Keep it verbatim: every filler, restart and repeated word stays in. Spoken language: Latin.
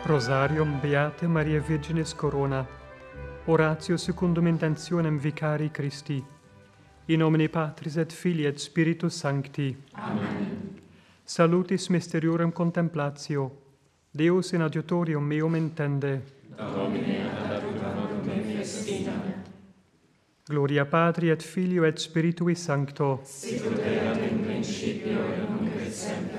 Rosarium Beate Maria Virginis Corona, oratio secundum intentionem vicari Christi, in nomine Patris et Filii et Spiritus Sancti. Amen. Salutis mysteriorem contemplatio, Deus in adiutorium meum intende. Domine ad adiutorium me festina. Gloria Patri et Filio et Spiritui Sancto. Sicut erat in principio et nunc